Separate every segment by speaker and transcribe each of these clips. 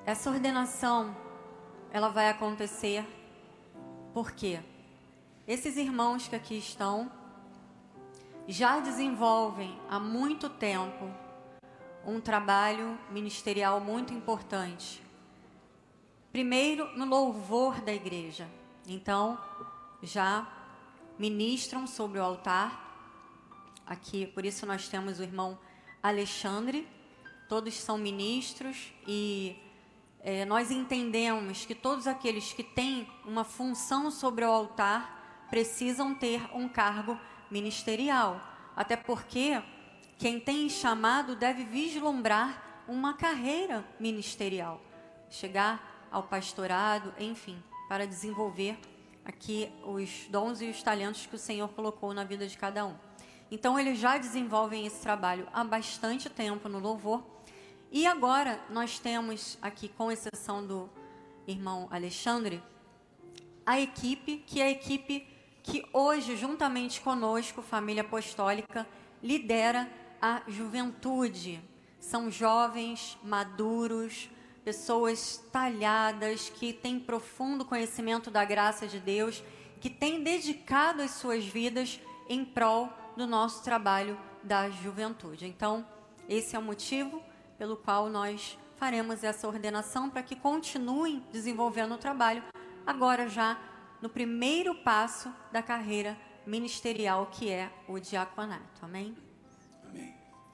Speaker 1: essa ordenação, ela vai acontecer porque esses irmãos que aqui estão já desenvolvem há muito tempo um trabalho ministerial muito importante. Primeiro, no louvor da igreja. Então, já ministram sobre o altar. Aqui, por isso nós temos o irmão Alexandre. Todos são ministros e nós entendemos que todos aqueles que têm uma função sobre o altar precisam ter um cargo ministerial. Até porque quem tem chamado deve vislumbrar uma carreira ministerial. Chegar ao pastorado, enfim, para desenvolver aqui os dons e os talentos que o Senhor colocou na vida de cada um. Então, eles já desenvolvem esse trabalho há bastante tempo no louvor. E agora, nós temos aqui, com exceção do irmão Alexandre, a equipe, que é a equipe que hoje, juntamente conosco, Família Apostólica, lidera a juventude. São jovens, maduros, pessoas talhadas, que têm profundo conhecimento da graça de Deus, que têm dedicado as suas vidas em prol do nosso trabalho da juventude. Então, esse é o motivo pelo qual nós faremos essa ordenação, para que continuem desenvolvendo o trabalho, agora já no primeiro passo da carreira ministerial, que é o diaconato. Amém?
Speaker 2: Amém.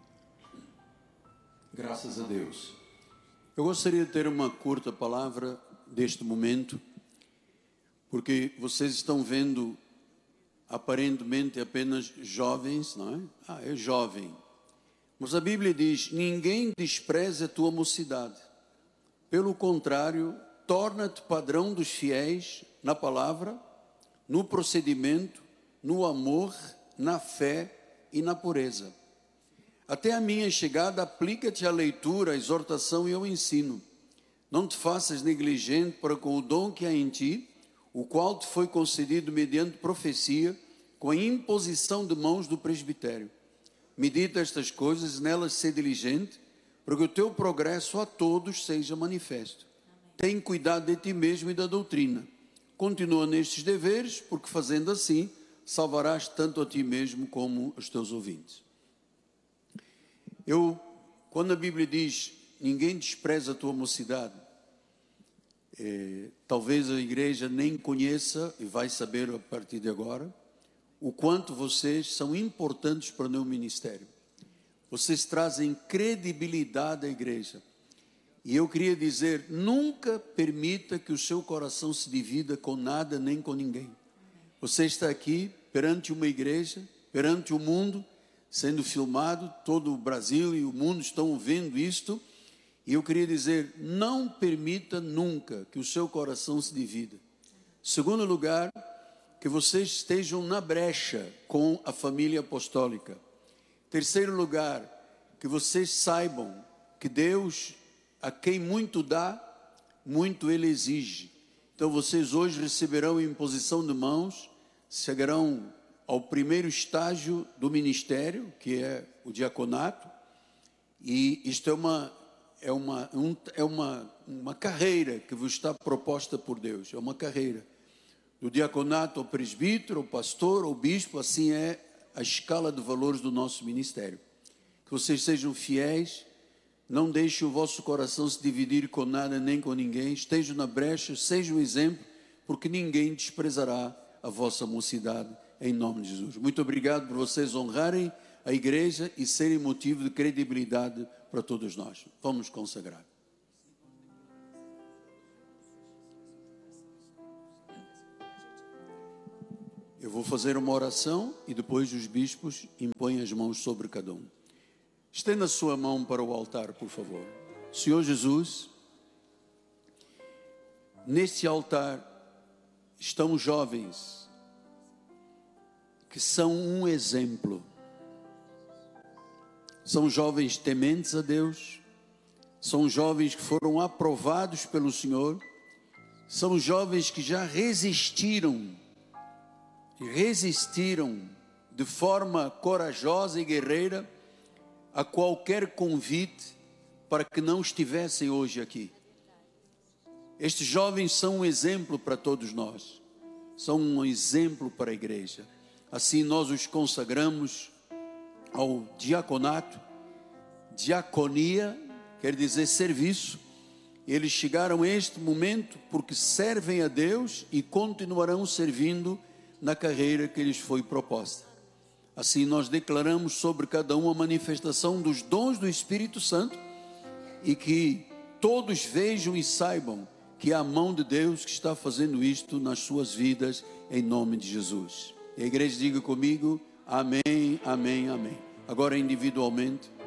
Speaker 2: Graças a Deus. Eu gostaria de ter uma curta palavra deste momento, porque vocês estão vendo aparentemente apenas jovens, não é? É jovem. Mas a Bíblia diz: ninguém despreze a tua mocidade. Pelo contrário, torna-te padrão dos fiéis na palavra, no procedimento, no amor, na fé e na pureza. Até a minha chegada, aplica-te à leitura, à exortação e ao ensino. Não te faças negligente para com o dom que há em ti, o qual te foi concedido mediante profecia, com a imposição de mãos do presbitério. Medita estas coisas, nelas ser diligente, para que o teu progresso a todos seja manifesto. Tem cuidado de ti mesmo e da doutrina. Continua nestes deveres, porque fazendo assim, salvarás tanto a ti mesmo como os teus ouvintes. Quando a Bíblia diz: ninguém despreza a tua mocidade, talvez a igreja nem conheça, e vai saber a partir de agora, o quanto vocês são importantes para o meu ministério. Vocês trazem credibilidade à igreja. E eu queria dizer: nunca permita que o seu coração se divida com nada nem com ninguém. Você está aqui perante uma igreja, perante o mundo, sendo filmado, todo o Brasil e o mundo estão vendo isto. E eu queria dizer: não permita nunca que o seu coração se divida. Segundo lugar, que vocês estejam na brecha com a família apostólica. Terceiro lugar, que vocês saibam que Deus, a quem muito dá, muito Ele exige. Então vocês hoje receberão imposição de mãos, chegarão ao primeiro estágio do ministério, que é o diaconato. E isto é uma carreira que vos está proposta por Deus. É uma carreira. Do diaconato ao presbítero, ao pastor, ao bispo, assim é a escala de valores do nosso ministério. Que vocês sejam fiéis, não deixem o vosso coração se dividir com nada nem com ninguém, estejam na brecha, sejam um exemplo, porque ninguém desprezará a vossa mocidade, em nome de Jesus. Muito obrigado por vocês honrarem a igreja e serem motivo de credibilidade para todos nós. Vamos consagrar. Eu vou fazer uma oração e depois os bispos impõem as mãos sobre cada um. Estenda a sua mão para o altar, por favor. Senhor Jesus, neste altar estão jovens que são um exemplo. São jovens tementes a Deus, são jovens que foram aprovados pelo Senhor, são jovens que já resistiram de forma corajosa e guerreira a qualquer convite para que não estivessem hoje aqui. Estes jovens são um exemplo para todos nós, são um exemplo para a igreja. Assim nós os consagramos ao diaconato. Diaconia quer dizer serviço. Eles chegaram a este momento porque servem a Deus e continuarão servindo na carreira que lhes foi proposta. Assim nós declaramos sobre cada um a manifestação dos dons do Espírito Santo e que todos vejam e saibam que é a mão de Deus que está fazendo isto nas suas vidas, em nome de Jesus. E a igreja diga comigo, amém, amém, amém. Agora individualmente.